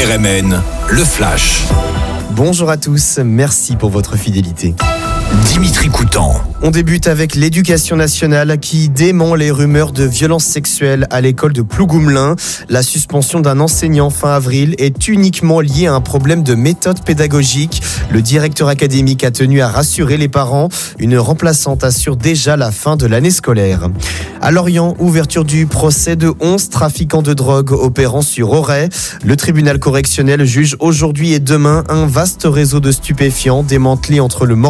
RMN, le Flash. Bonjour à tous, merci pour votre fidélité. Dimitri Coutan. On débute avec l'éducation nationale qui dément les rumeurs de violences sexuelles à l'école de Plougoumlin. La suspension d'un enseignant fin avril est uniquement liée à un problème de méthode pédagogique. Le directeur académique a tenu à rassurer les parents. Une remplaçante assure déjà la fin de l'année scolaire. À Lorient, ouverture du procès de 11 trafiquants de drogue opérant sur Auray. Le tribunal correctionnel juge aujourd'hui et demain un vaste réseau de stupéfiants démantelé entre le